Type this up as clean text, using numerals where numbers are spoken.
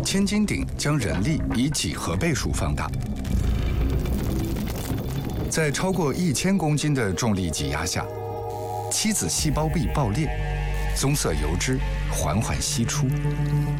千斤顶将人力以几何倍数放大。在超过1000公斤的重力挤压下，妻子细胞壁爆裂，棕色油脂缓缓析出，